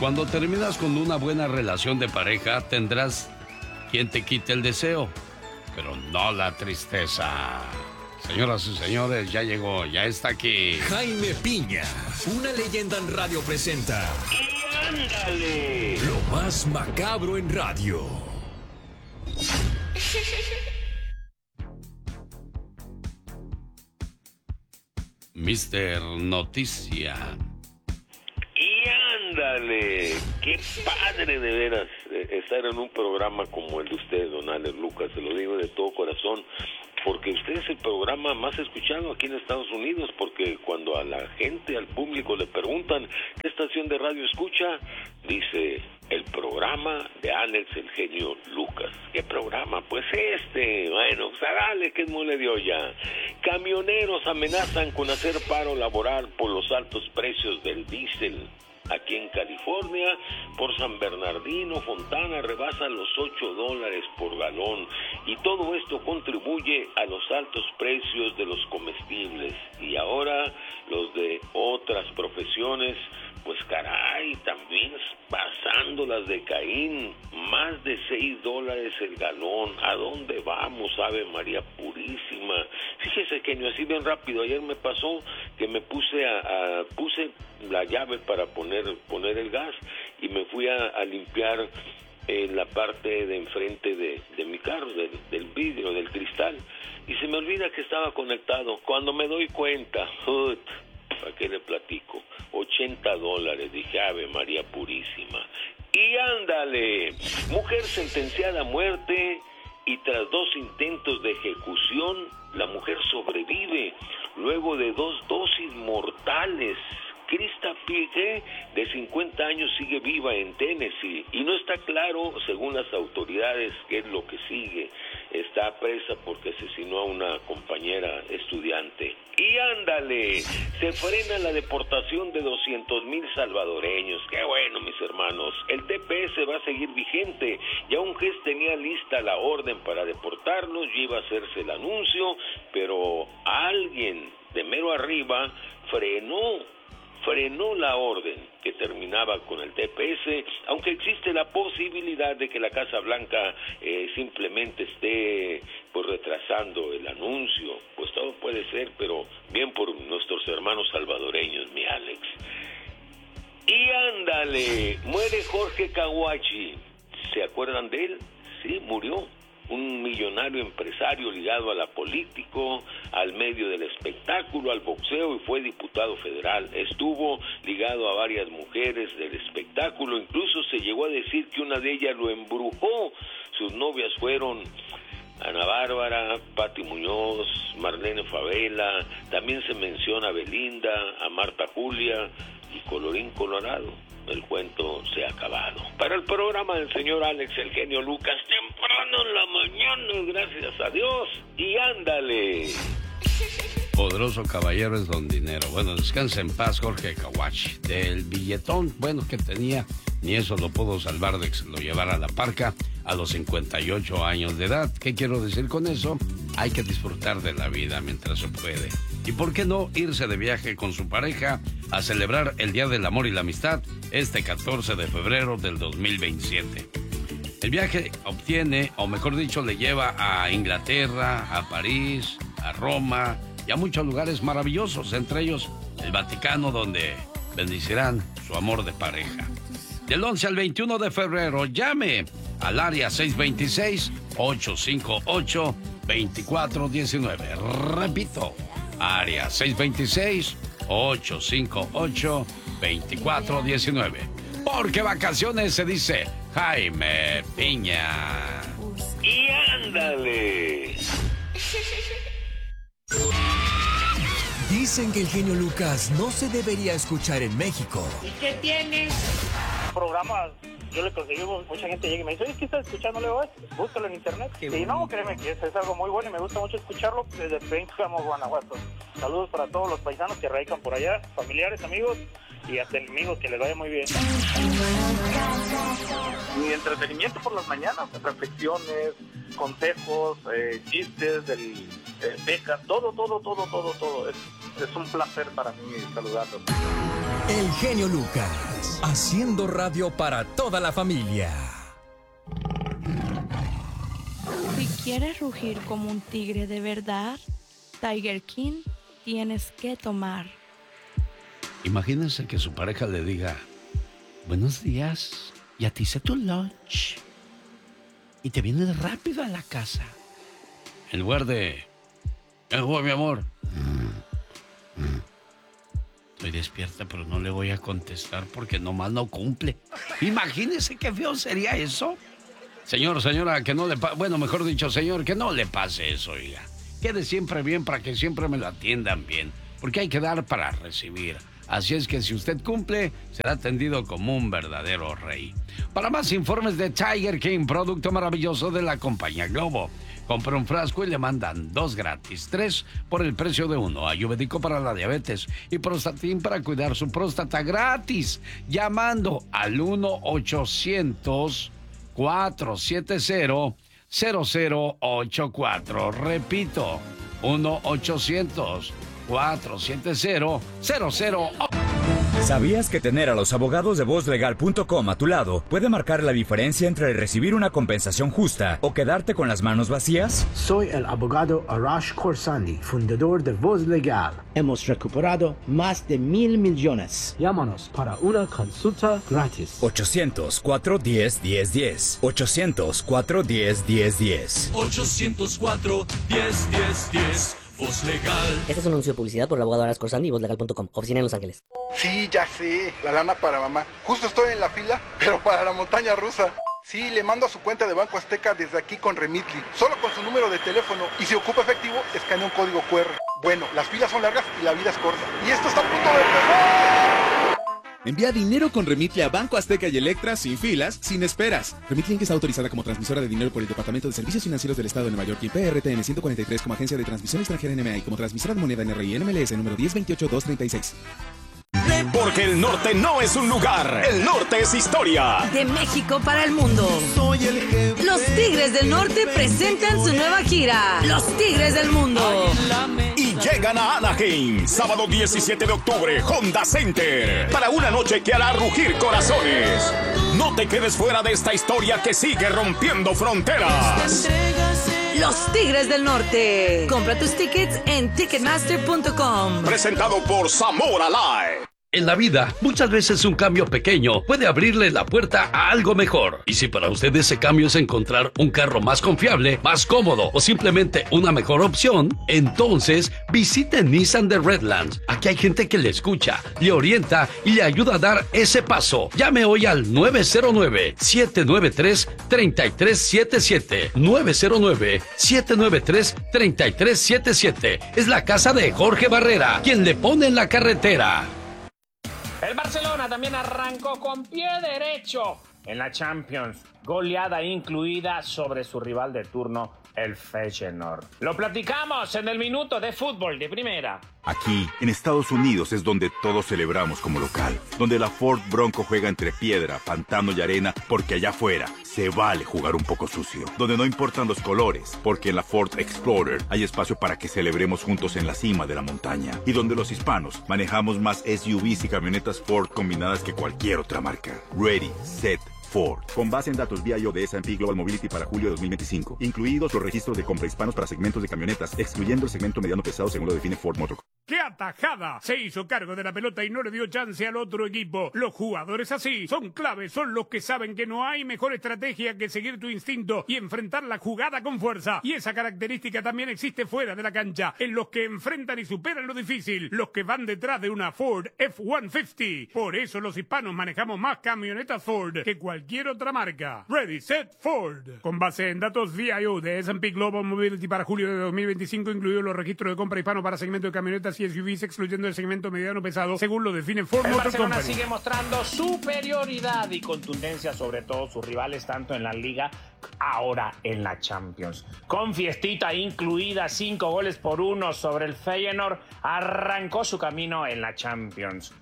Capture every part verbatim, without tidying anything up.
Cuando terminas con una buena relación de pareja, tendrás quien te quite el deseo, pero no la tristeza. Señoras y señores, ya llegó, ya está aquí. Jaime Piña, una leyenda en radio presenta. ¡Y ándale! Lo más macabro en radio. mister Noticia. ¡Y ándale! ¡Qué padre de veras estar en un programa como el de usted, don Alex Lucas! Se lo digo de todo corazón, porque usted es el programa más escuchado aquí en Estados Unidos, porque cuando a la gente, al público le preguntan qué estación de radio escucha, dice el programa de Alex el genio Lucas. ¿Qué programa? Pues este. Bueno, pues dale, que es mole de olla. Camioneros amenazan con hacer paro laboral por los altos precios del diésel. Aquí en California, por San Bernardino, Fontana, rebasan los ocho dólares por galón. Y todo esto contribuye a los altos precios de los comestibles. Y ahora, los de otras profesiones, pues caray, también pasando las de Caín, más de seis dólares el galón. ¿A dónde vamos, Ave María Purísima? Fíjese que no, así bien rápido, ayer me pasó que me puse a, a puse la llave para poner poner el gas y me fui a, a limpiar en la parte de enfrente de, de mi carro, del, del vidrio, del cristal, y se me olvida que estaba conectado. Cuando me doy cuenta, uh, ¿para qué le platico? ochenta dólares, dije, Ave María Purísima. Y ándale, mujer sentenciada a muerte y tras dos intentos de ejecución, la mujer sobrevive luego de dos dosis mortales. Krista Pique, de cincuenta años, sigue viva en Tennessee y no está claro, según las autoridades, qué es lo que sigue. Está presa porque asesinó a una compañera estudiante. Y ándale, se frena la deportación de doscientos mil salvadoreños. Qué bueno, mis hermanos. El T P S va a seguir vigente y aunque tenía lista la orden para deportarlos, ya iba a hacerse el anuncio, pero alguien de mero arriba frenó frenó la orden que terminaba con el T P S, aunque existe la posibilidad de que la Casa Blanca eh, simplemente esté pues retrasando el anuncio. Pues todo puede ser, pero bien por nuestros hermanos salvadoreños, mi Alex. Y ándale, muere Jorge Caguachi. ¿Se acuerdan de él? Sí, murió. Un millonario empresario ligado a la político, al medio del espectáculo, al boxeo, y fue diputado federal. Estuvo ligado a varias mujeres del espectáculo, incluso se llegó a decir que una de ellas lo embrujó. Sus novias fueron Ana Bárbara, Pati Muñoz, Marlene Favela, también se menciona a Belinda, a Marta Julia y colorín colorado. El cuento se ha acabado. Para el programa del señor Alex el genio Lucas, temprano en la mañana, gracias a Dios, y ándale. Poderoso caballero es don dinero. Bueno, descansa en paz Jorge Caguachi. Del billetón, bueno, que tenía, ni eso lo pudo salvar de que se lo llevara a la parca a los cincuenta y ocho años de edad. ¿Qué quiero decir con eso? Hay que disfrutar de la vida mientras se puede. ¿Y por qué no irse de viaje con su pareja a celebrar el Día del Amor y la Amistad este catorce de febrero del dos mil veintisiete? El viaje obtiene, o mejor dicho, le lleva a Inglaterra, a París, a Roma y a muchos lugares maravillosos, entre ellos el Vaticano, donde bendecirán su amor de pareja. Del once al veintiuno de febrero, llame al área seis dos seis, ocho cinco ocho, dos cuatro uno nueve. Repito, área seis dos seis, ocho cinco ocho, dos cuatro uno nueve. Porque vacaciones se dice Jaime Piña. Y ándale. Dicen que el genio Lucas no se debería escuchar en México. ¿Y qué tiene? Programas, yo le conseguí, mucha gente llega y me dice, oye, ¿qué estás escuchando? Le digo, búscalo en internet. Qué y bueno. No, créeme que es, es algo muy bueno y me gusta mucho escucharlo desde Pénjamo, Guanajuato. Saludos para todos los paisanos que radican por allá, familiares, amigos y hasta enemigos, que les vaya muy bien. Mi entretenimiento por las mañanas, reflexiones, consejos, eh, chistes, del, eh, becas, todo, todo, todo, todo, todo. Es, es un placer para mí saludarlos. El genio Lucas. días, haciendo radio para toda la familia. Si quieres rugir como un tigre de verdad, Tiger King tienes que tomar. Imagínense que su pareja le diga: buenos días, ya te hice tu lunch. Y te vienes rápido a la casa. En lugar de: ¿qué fue, mi amor? Mm, mm. Estoy despierta, pero no le voy a contestar porque nomás no cumple. Imagínese qué feo sería eso. Señor, señora, que no le pase... Bueno, mejor dicho, señor, que no le pase eso, oiga. Quede siempre bien para que siempre me lo atiendan bien. Porque hay que dar para recibir. Así es que si usted cumple, será atendido como un verdadero rey. Para más informes de Tiger King, producto maravilloso de la compañía Globo, compra un frasco y le mandan dos gratis, tres por el precio de uno. Ayurvédico para la diabetes y Prostatin para cuidar su próstata gratis. Llamando al uno ochocientos, cuatrocientos setenta, cero cero ocho cuatro. Repito, uno ochocientos, cuatrocientos setenta, cero cero ocho cuatro. ¿Sabías que tener a los abogados de voz legal punto com a tu lado puede marcar la diferencia entre recibir una compensación justa o quedarte con las manos vacías? Soy el abogado Arash Khorsandi, fundador de Voz Legal. Hemos recuperado más de mil millones. Llámanos para una consulta gratis. ochocientos, cuatrocientos diez, diez diez. ochocientos, cuatrocientos diez, diez diez. ochocientos cuatro, diez, diez, diez. Voz Legal. Este es un anuncio de publicidad por el abogado Arash Khorsandi y voz legal punto com. Oficina en Los Ángeles. Sí, ya sé. La lana para mamá. Justo estoy en la fila, pero para la montaña rusa. Sí, le mando a su cuenta de Banco Azteca desde aquí con Remitly. Solo con su número de teléfono. Y si ocupa efectivo, escanea un código cu erre. Bueno, las filas son largas y la vida es corta. Y esto está a punto de empezar. Envía dinero con Remitly a Banco Azteca y Electra sin filas, sin esperas. Remitly está autorizada como transmisora de dinero por el Departamento de Servicios Financieros del Estado de Nueva York y P R T N ciento cuarenta y tres como agencia de transmisión extranjera N M A y como transmisora de moneda N R I N M L S número diez veintiocho dos treinta y seis. Porque el norte no es un lugar, el norte es historia. De México para el mundo. Soy el jefe. Los Tigres del Norte presentan su nueva gira. Los Tigres del Mundo. Y llegan a Anaheim, sábado diecisiete de octubre, Honda Center, para una noche que hará rugir corazones. No te quedes fuera de esta historia que sigue rompiendo fronteras. Los Tigres del Norte. Compra tus tickets en ticketmaster punto com. Presentado por Zamora Live. En la vida, muchas veces un cambio pequeño puede abrirle la puerta a algo mejor. Y si para usted ese cambio es encontrar un carro más confiable, más cómodo o simplemente una mejor opción, entonces visite Nissan de Redlands. Aquí hay gente que le escucha, le orienta y le ayuda a dar ese paso. Llame hoy al nueve cero nueve, siete nueve tres, tres tres siete siete. nueve cero nueve, siete nueve tres, tres tres siete siete. Es la casa de Jorge Barrera, quien le pone en la carretera. El Barcelona también arrancó con pie derecho en la Champions, goleada incluida sobre su rival de turno, el Feyenoord. Lo platicamos en el minuto de fútbol de primera. Aquí, en Estados Unidos, es donde todos celebramos como local, donde la Ford Bronco juega entre piedra, pantano y arena, porque allá afuera se vale jugar un poco sucio, donde no importan los colores, porque en la Ford Explorer hay espacio para que celebremos juntos en la cima de la montaña, y donde los hispanos manejamos más S U Vs y camionetas Ford combinadas que cualquier otra marca. Ready, set, Ford. Con base en datos V I O de S and P Global Mobility para julio de dos mil veinticinco, incluidos los registros de compra hispanos para segmentos de camionetas, excluyendo el segmento mediano pesado según lo define Ford Motor. ¡Qué atajada! Se hizo cargo de la pelota y no le dio chance al otro equipo. Los jugadores así son claves, son los que saben que no hay mejor estrategia que seguir tu instinto y enfrentar la jugada con fuerza. Y esa característica también existe fuera de la cancha, en los que enfrentan y superan lo difícil, los que van detrás de una Ford F ciento cincuenta. Por eso los hispanos manejamos más camionetas Ford que cualquier otra marca. Ready, set, Ford. Con base en datos V I O de S and P Global Mobility para julio de dos mil veinticinco, incluidos los registros de compra hispano para segmento de camionetas y S U Vs, excluyendo el segmento mediano pesado, según lo define Ford el Motor Barcelona Company. Sigue mostrando superioridad y contundencia sobre todos sus rivales, tanto en la Liga, ahora en la Champions. Con fiestita incluida, cinco goles por uno sobre el Feyenoord, arrancó su camino en la Champions.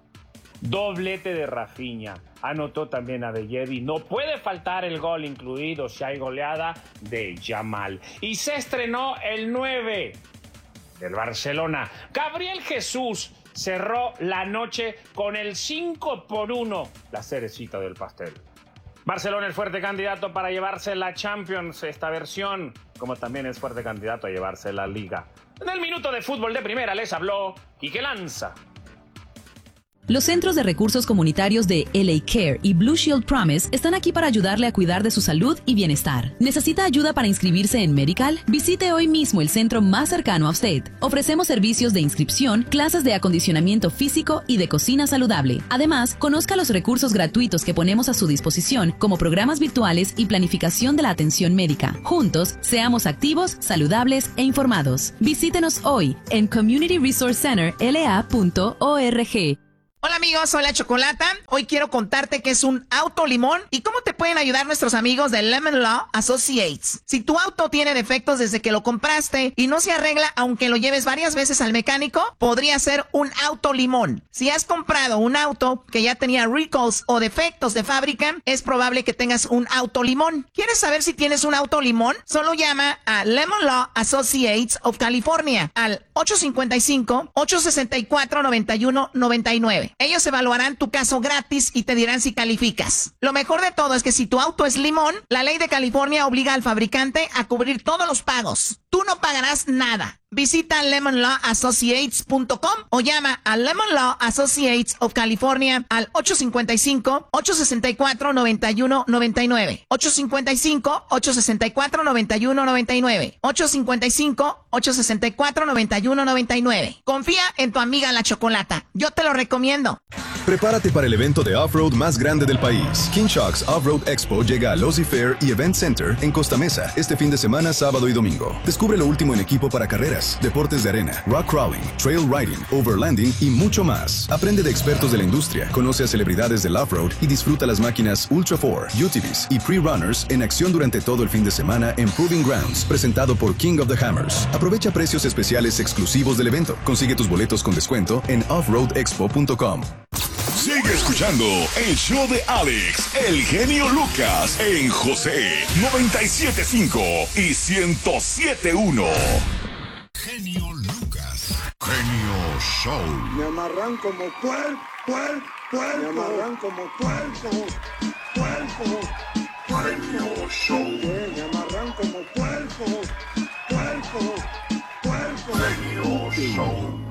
Doblete de Rafinha, anotó también a De Jedi. No puede faltar el gol incluido si hay goleada de Yamal. Y se estrenó el nueve del Barcelona, Gabriel Jesús, cerró la noche con el cinco por uno, la cerecita del pastel. Barcelona es fuerte candidato para llevarse la Champions, esta versión, como también es fuerte candidato a llevarse la Liga. En el minuto de fútbol de primera les habló Quique Lanza. Los Centros de Recursos Comunitarios de L A Care y Blue Shield Promise están aquí para ayudarle a cuidar de su salud y bienestar. ¿Necesita ayuda para inscribirse en Medical? Visite hoy mismo el centro más cercano a usted. Ofrecemos servicios de inscripción, clases de acondicionamiento físico y de cocina saludable. Además, conozca los recursos gratuitos que ponemos a su disposición, como programas virtuales y planificación de la atención médica. Juntos, seamos activos, saludables e informados. Visítenos hoy en community resource center l a punto org. Hola amigos, soy la Chocolata. Hoy quiero contarte qué es un auto limón y cómo te pueden ayudar nuestros amigos de Lemon Law Associates. Si tu auto tiene defectos desde que lo compraste y no se arregla aunque lo lleves varias veces al mecánico, podría ser un auto limón. Si has comprado un auto que ya tenía recalls o defectos de fábrica, es probable que tengas un auto limón. ¿Quieres saber si tienes un auto limón? Solo llama a Lemon Law Associates of California al ocho cinco cinco, ocho seis cuatro, nueve uno nueve nueve. Ellos evaluarán tu caso gratis y te dirán si calificas. Lo mejor de todo es que si tu auto es limón, la ley de California obliga al fabricante a cubrir todos los pagos. Tú no pagarás nada. Visita lemon law associates punto com o llama a Lemon Law Associates of California al ocho cinco cinco, ocho seis cuatro, nueve uno nueve nueve. ocho cinco cinco, ocho seis cuatro, nueve uno nueve nueve. ocho cinco cinco, ocho seis cuatro, nueve uno nueve nueve. Confía en tu amiga la Chocolata. Yo te lo recomiendo. Prepárate para el evento de off-road más grande del país. King Shark's Off-Road Expo llega a Losi Fair y Event Center en Costa Mesa este fin de semana, sábado y domingo. Descubre lo último en equipo para carreras, deportes de arena, rock crawling, trail riding, overlanding y mucho más. Aprende de expertos de la industria, conoce a celebridades del off-road y disfruta las máquinas Ultra cuatro, U T Vs y Pre-Runners en acción durante todo el fin de semana en Proving Grounds, presentado por King of the Hammers. Aprovecha precios especiales exclusivos del evento. Consigue tus boletos con descuento en off road expo punto com. Sigue escuchando el show de Alex, el genio Lucas, en José noventa y siete punto cinco y ciento siete punto uno. Genio Lucas. Genio Show. Me amarran como puerco, puerco, puerco. Me amarran como puerco, puerco, puerco. Show. Me amarran como puerco, puerco, puerco. Genio Show.